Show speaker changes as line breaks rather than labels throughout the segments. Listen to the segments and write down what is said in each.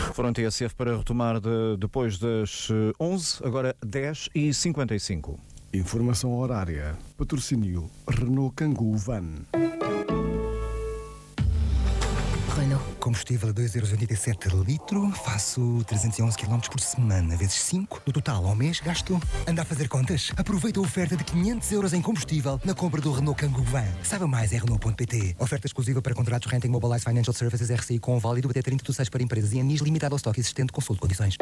Foram TSF para retomar depois das 11, agora 10h55.
Informação horária. Patrocínio Renault Kangoo Van.
Renault. Combustível a 2,87 € litro, faço 311 km por semana, vezes 5. No total, ao mês, gasto. Anda a fazer contas? Aproveita a oferta de 500 € em combustível na compra do Renault Kangoo Van. Saiba mais em Renault.pt. Oferta exclusiva para contratos Renting Mobilize Financial Services RCI com válido até 30/6 para empresas e anis limitado ao estoque existente. Consulte condições.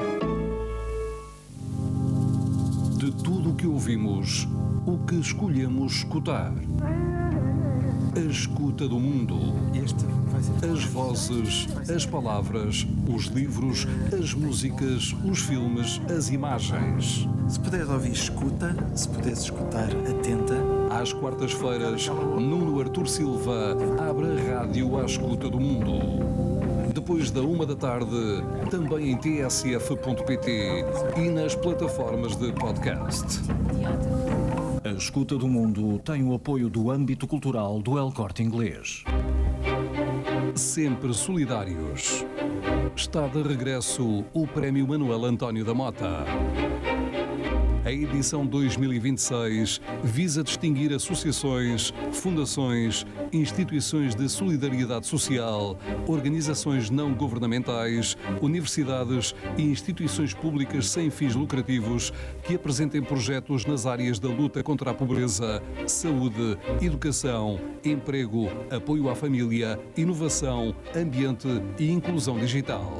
De tudo o que ouvimos, o que escolhemos escutar. A escuta do mundo. As vozes, as palavras, os livros, as músicas, os filmes, as imagens.
Se puderes ouvir, escuta. Se puderes escutar, atenta.
Às quartas-feiras, Nuno Artur Silva abre a rádio à escuta do mundo. Depois da 1 da tarde, também em tsf.pt e nas plataformas de podcast.
A escuta do mundo tem o apoio do âmbito cultural do El Corte Inglês.
Sempre solidários. Está de regresso o Prémio Manuel António da Mota. A edição 2026 visa distinguir associações, fundações, instituições de solidariedade social, organizações não governamentais, universidades e instituições públicas sem fins lucrativos que apresentem projetos nas áreas da luta contra a pobreza, saúde, educação, emprego, apoio à família, inovação, ambiente e inclusão digital.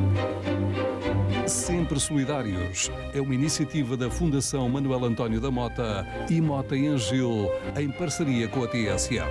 Sempre Solidários é uma iniciativa da Fundação Manuel António da Mota e Mota em Angil, em parceria com a TSF.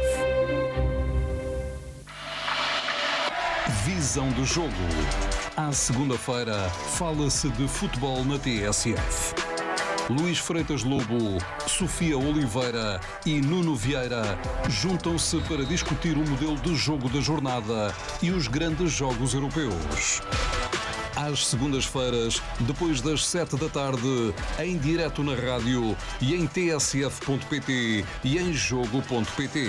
Visão do jogo. À segunda-feira, fala-se de futebol na TSF. Luís Freitas Lobo, Sofia Oliveira e Nuno Vieira juntam-se para discutir o modelo de jogo da jornada e os grandes jogos europeus. Às segundas-feiras, depois das 7 da tarde, em direto na rádio e em tsf.pt e em jogo.pt.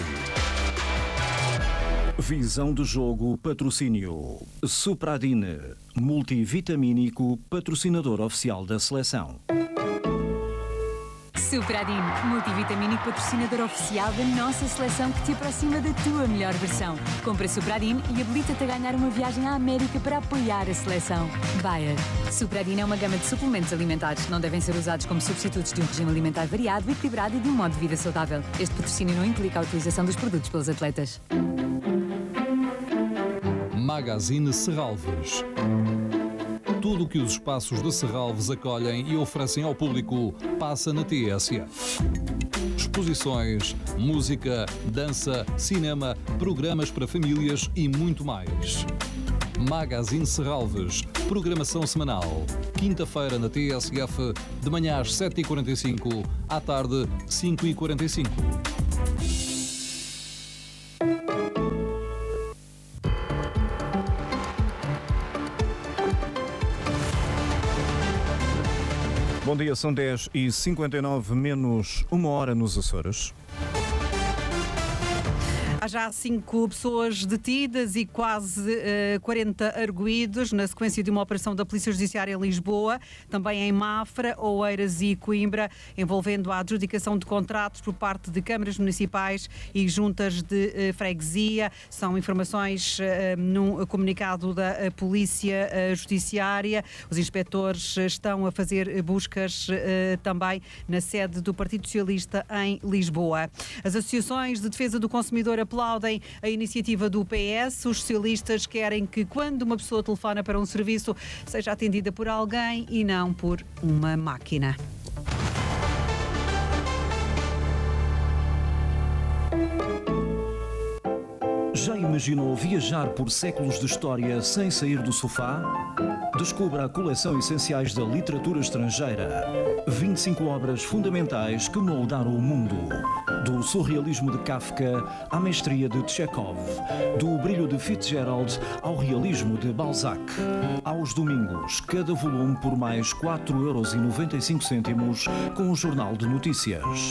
Visão do jogo, patrocínio Supradine, multivitamínico, patrocinador oficial da seleção.
Supradine, multivitamínico patrocinador oficial da nossa seleção que te aproxima da tua melhor versão. Compra Supradine e habilita-te a ganhar uma viagem à América para apoiar a seleção. Bayer. Supradine é uma gama de suplementos alimentares. Não devem ser usados como substitutos de um regime alimentar variado, equilibrado e de um modo de vida saudável. Este patrocínio não implica a utilização dos produtos pelos atletas.
Magazine Serralves. Tudo o que os espaços de Serralves acolhem e oferecem ao público passa na TSF. Exposições, música, dança, cinema, programas para famílias e muito mais. Magazine Serralves, programação semanal. Quinta-feira na TSF, de manhã às 7h45, à tarde 5h45.
Bom dia, são 10h59 menos 1 hora nos Açores.
Há já 5 pessoas detidas e quase 40 arguidos na sequência de uma operação da Polícia Judiciária em Lisboa, também em Mafra, Oeiras e Coimbra, envolvendo a adjudicação de contratos por parte de câmaras municipais e juntas de freguesia. São informações num comunicado da Polícia Judiciária. Os inspectores estão a fazer buscas também na sede do Partido Socialista em Lisboa. As associações de defesa do consumidor aplaudem a iniciativa do PS. Os socialistas querem que, quando uma pessoa telefona para um serviço, seja atendida por alguém e não por uma máquina.
Já imaginou viajar por séculos de história sem sair do sofá? Descubra a coleção Essenciais da Literatura Estrangeira. 25 obras fundamentais que moldaram o mundo. Do surrealismo de Kafka à mestria de Chekhov. Do brilho de Fitzgerald ao realismo de Balzac. Aos domingos, cada volume por mais 4,95 € com o Jornal de Notícias.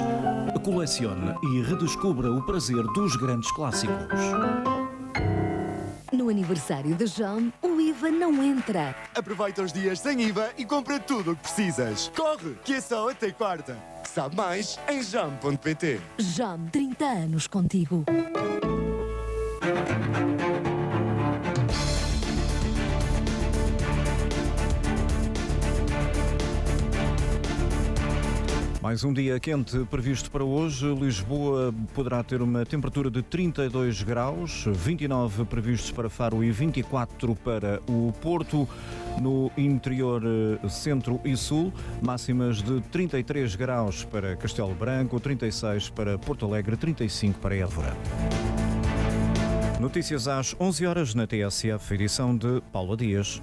Colecione e redescubra o prazer dos grandes clássicos.
No aniversário aniversário da JAM, o IVA não entra.
Aproveita os dias sem IVA e compra tudo o que precisas. Corre, que é só até quarta. Sabe mais em jam.pt.
JAM, 30 anos contigo.
Mais um dia quente previsto para hoje. Lisboa poderá ter uma temperatura de 32 graus, 29 previstos para Faro e 24 para o Porto. No interior centro e sul, máximas de 33 graus para Castelo Branco, 36 para Porto Alegre, 35 para Évora. Notícias às 11 horas na TSF, edição de Paula Dias.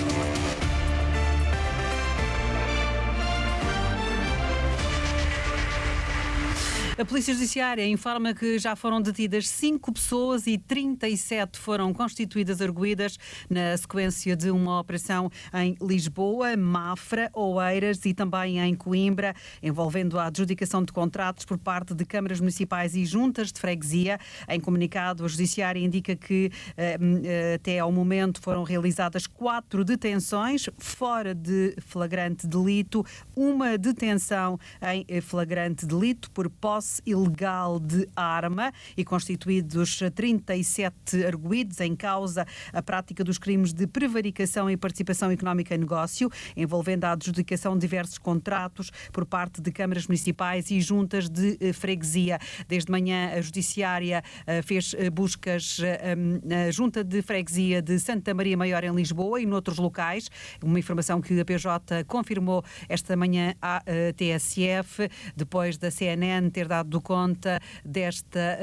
A Polícia Judiciária informa que já foram detidas 5 pessoas e 37 foram constituídas arguidas na sequência de uma operação em Lisboa, Mafra, Oeiras e também em Coimbra, envolvendo a adjudicação de contratos por parte de câmaras municipais e juntas de freguesia. Em comunicado, a Judiciária indica que até ao momento foram realizadas 4 detenções fora de flagrante delito, uma detenção em flagrante delito por posse ilegal de arma e constituídos 37 arguidos em causa a prática dos crimes de prevaricação e participação económica em negócio, envolvendo a adjudicação de diversos contratos por parte de câmaras municipais e juntas de freguesia. Desde manhã, a Judiciária fez buscas na Junta de Freguesia de Santa Maria Maior em Lisboa e noutros locais, uma informação que a PJ confirmou esta manhã à TSF, depois da CNN ter dado conta desta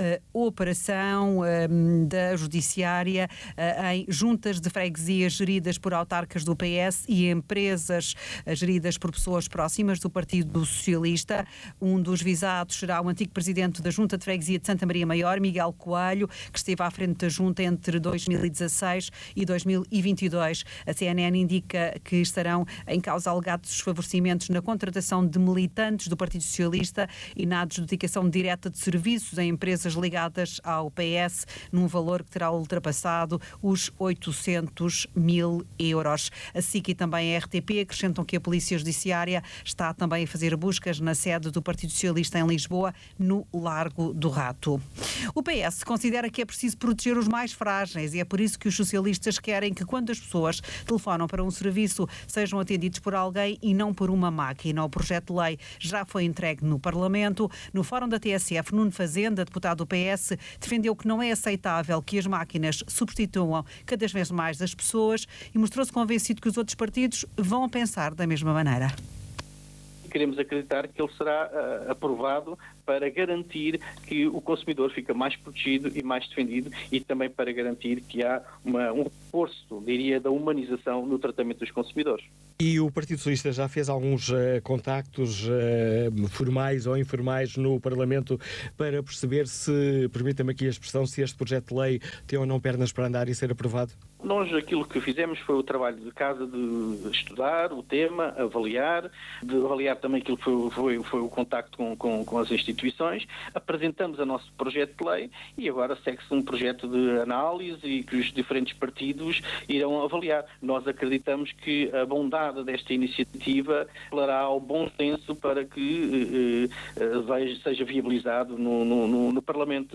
operação da Judiciária em juntas de freguesia geridas por autarcas do PS e empresas geridas por pessoas próximas do Partido Socialista. Um dos visados será o antigo presidente da Junta de Freguesia de Santa Maria Maior, Miguel Coelho, que esteve à frente da Junta entre 2016 e 2022. A CNN indica que estarão em causa alegados desfavorecimentos na contratação de militantes do Partido Socialista e na adjudicação direta de serviços em empresas ligadas ao PS, num valor que terá ultrapassado os 800 mil euros. A SIC e também a RTP acrescentam que a Polícia Judiciária está também a fazer buscas na sede do Partido Socialista em Lisboa, no Largo do Rato. O PS considera que é preciso proteger os mais frágeis e é por isso que os socialistas querem que, quando as pessoas telefonam para um serviço, sejam atendidos por alguém e não por uma máquina. O projeto de lei já foi entregue no Parlamento. No Fórum da TSF, Nuno Fazenda, deputado do PS, defendeu que não é aceitável que as máquinas substituam cada vez mais as pessoas e mostrou-se convencido que os outros partidos vão pensar da mesma maneira.
Queremos acreditar que ele será aprovado para garantir que o consumidor fica mais protegido e mais defendido e também para garantir que há um reforço, diria, da humanização no tratamento dos consumidores.
E o Partido Socialista já fez alguns contactos formais ou informais no Parlamento para perceber se, permita-me aqui a expressão, se este projeto de lei tem ou não pernas para andar e ser aprovado?
Nós aquilo que fizemos foi o trabalho de casa de estudar o tema, de avaliar também aquilo que foi o contacto com as instituições, apresentamos o nosso projeto de lei e agora segue-se um projeto de análise e que os diferentes partidos irão avaliar. Nós acreditamos que a bondade desta iniciativa falará ao bom senso para que seja viabilizado no Parlamento.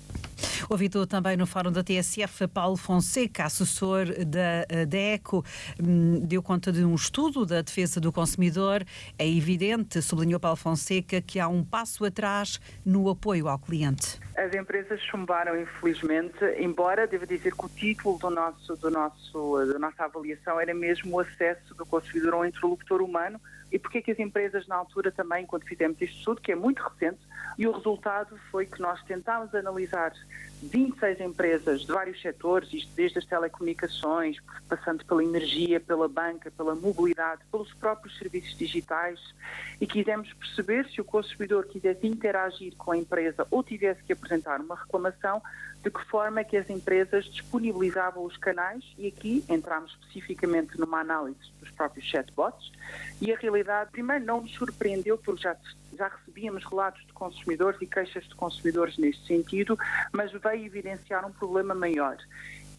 Ouvido também no Fórum da TSF, Paulo Fonseca, assessor da DECO, deu conta de um estudo da defesa do consumidor. É evidente, sublinhou Paulo Fonseca, que há um passo atrás no apoio ao cliente.
As empresas chumbaram, infelizmente, embora devo dizer que o título da nossa avaliação era mesmo o acesso do consumidor a um interlocutor humano. E porque é que as empresas, na altura também, quando fizemos este estudo, que é muito recente, e o resultado foi que nós tentámos analisar 26 empresas de vários setores, isto desde as telecomunicações, passando pela energia, pela banca, pela mobilidade, pelos próprios serviços digitais, e quisemos perceber se o consumidor quisesse interagir com a empresa ou tivesse que apresentar uma reclamação, de que forma é que as empresas disponibilizavam os canais, e aqui entramos especificamente numa análise dos próprios chatbots, e a realidade, primeiro, não nos surpreendeu, porque já recebíamos relatos de consumidores e queixas de consumidores neste sentido, mas veio evidenciar um problema maior.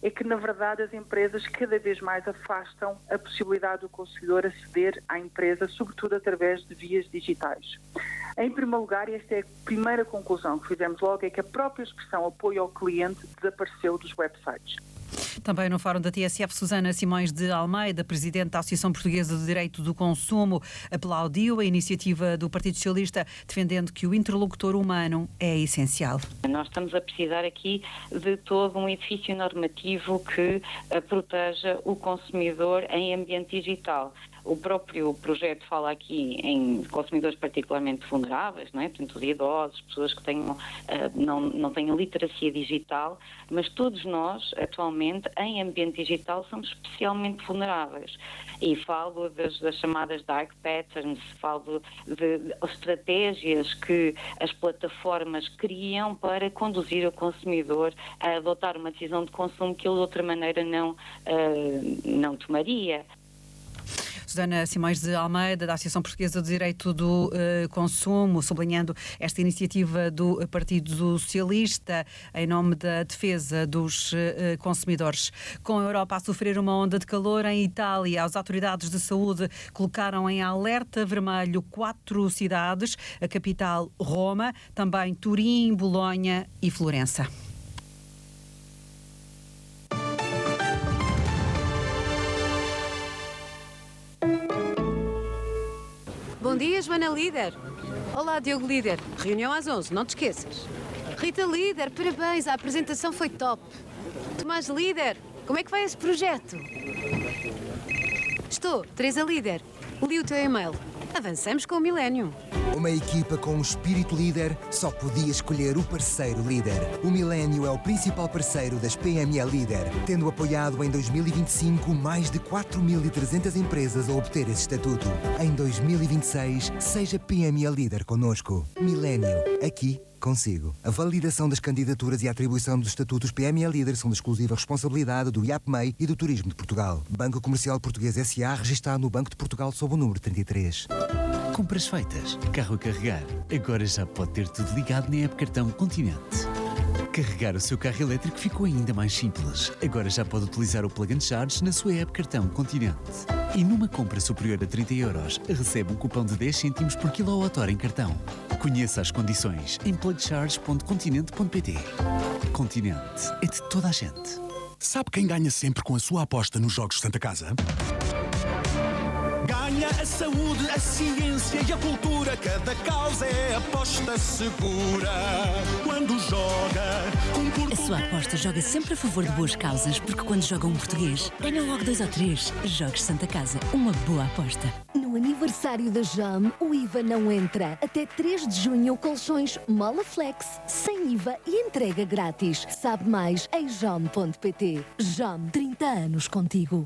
é que, na verdade, as empresas cada vez mais afastam a possibilidade do consumidor aceder à empresa, sobretudo através de vias digitais. Em primeiro lugar, e esta é a primeira conclusão que fizemos logo, é que a própria expressão apoio ao cliente desapareceu dos websites.
Também no Fórum da TSF, Susana Simões de Almeida, presidente da Associação Portuguesa de Direito do Consumo, aplaudiu a iniciativa do Partido Socialista, defendendo que o interlocutor humano é essencial.
Nós estamos a precisar aqui de todo um edifício normativo que proteja o consumidor em ambiente digital. O próprio projeto fala aqui em consumidores particularmente vulneráveis, não é? Portanto, os idosos, pessoas que tenham, não tenham literacia digital, mas todos nós, atualmente, em ambiente digital, somos especialmente vulneráveis. E falo das chamadas dark patterns, falo de estratégias que as plataformas criam para conduzir o consumidor a adotar uma decisão de consumo que ele de outra maneira não tomaria.
Susana Simões de Almeida, da Associação Portuguesa de Direito do Consumo, sublinhando esta iniciativa do Partido Socialista em nome da defesa dos consumidores. Com a Europa a sofrer uma onda de calor em Itália, as autoridades de saúde colocaram em alerta vermelho 4 cidades, a capital Roma, também Turim, Bolonha e Florença.
Bom dia, Joana Líder. Olá, Diogo Líder. Reunião às 11, não te esqueças. Rita Líder, parabéns, a apresentação foi top. Tomás Líder, como é que vai esse projeto? Estou, Teresa Líder. Li o teu e-mail. Avançamos com o Millennium.
Uma equipa com um espírito líder só podia escolher o parceiro líder. O Millennium é o principal parceiro das PME Líder, tendo apoiado em 2025 mais de 4.300 empresas a obter esse estatuto. Em 2026, seja PME Líder connosco. Millennium, aqui consigo. A validação das candidaturas e a atribuição dos estatutos PME Líder são de exclusiva responsabilidade do IAPMEI e do Turismo de Portugal. Banco Comercial Português S.A. registado no Banco de Portugal sob o número 33.
Compras feitas, carro a carregar. Agora já pode ter tudo ligado na app Cartão Continente. Carregar o seu carro elétrico ficou ainda mais simples. Agora já pode utilizar o Plug and Charge na sua app Cartão Continente. E numa compra superior a 30 euros, recebe um cupom de 10 cêntimos por quilowatthora em cartão. Conheça as condições em plugcharge.continente.pt. Continente é de toda a gente.
Sabe quem ganha sempre com a sua aposta nos Jogos Santa Casa? Ganha a saúde, a ciência e a cultura. Cada causa é aposta segura. Quando joga um português...
A sua aposta joga sempre a favor de boas causas, porque quando joga um português, ganha logo 2 ou 3. Jogos Santa Casa, uma boa aposta.
No aniversário da JAM, o IVA não entra. Até 3 de junho, colchões Mola Flex, sem IVA e entrega grátis. Sabe mais em jam.pt. JAM, 30 anos contigo.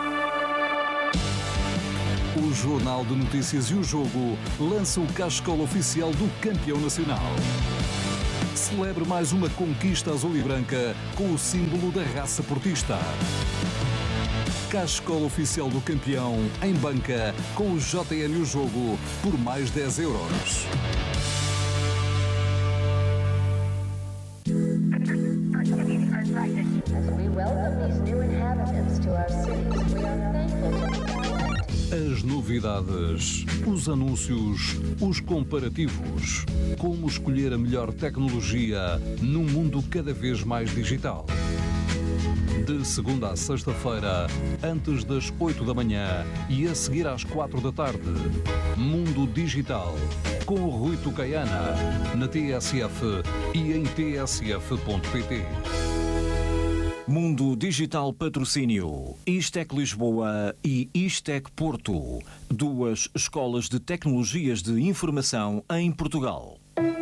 O Jornal de Notícias e o Jogo lança o cascola oficial do campeão nacional. Celebre mais uma conquista azul e branca com o símbolo da raça portista. Cascola oficial do campeão em banca com o JN e o Jogo por mais 10 euros. As novidades, os anúncios, os comparativos. Como escolher a melhor tecnologia num mundo cada vez mais digital. De segunda a sexta-feira, antes das 8 da manhã e a seguir às 4 da tarde. Mundo Digital, com o Rui Tucaiana, na TSF e em tsf.pt.
Mundo Digital Patrocínio, Istec Lisboa e Istec Porto, 2 escolas de tecnologias de informação em Portugal.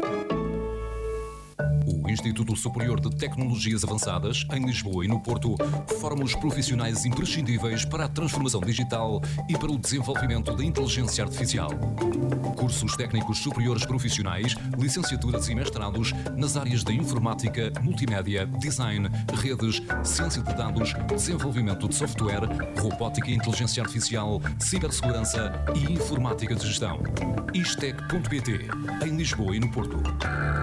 O Instituto Superior de Tecnologias Avançadas, em Lisboa e no Porto, forma os profissionais imprescindíveis para a transformação digital e para o desenvolvimento da inteligência artificial. Cursos técnicos superiores profissionais, licenciaturas e mestrados nas áreas da informática, multimédia, design, redes, ciência de dados, desenvolvimento de software, robótica e inteligência artificial, cibersegurança e informática de gestão. Istec.pt, em Lisboa e no Porto.